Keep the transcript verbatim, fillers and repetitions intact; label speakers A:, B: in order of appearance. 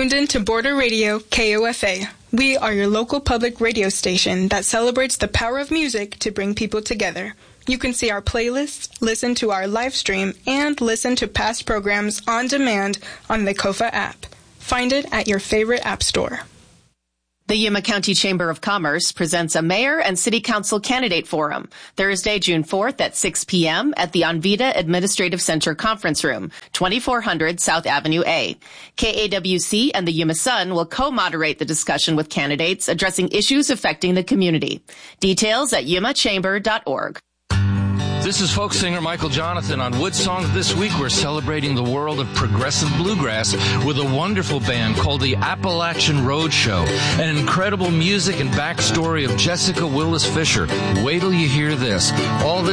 A: tuned in to Border Radio K O F A. We are your local public radio station that celebrates the power of music to bring people together. You can see our playlists, listen to our live stream, and listen to past programs on demand on the K O F A app. Find it at your favorite app store.
B: The Yuma County Chamber of Commerce presents a mayor and city council candidate forum Thursday, June fourth at six p.m. at the Onvita Administrative Center Conference Room, twenty-four hundred South Avenue A. K A W C and the Yuma Sun will co-moderate the discussion with candidates addressing issues affecting the community. Details at yuma chamber dot org.
C: This is folk singer Michael Jonathan. On Wood Songs this week, we're celebrating the world of progressive bluegrass with a wonderful band called the Appalachian Roadshow. An incredible music and backstory of Jessica Willis Fisher. Wait till you hear this. All this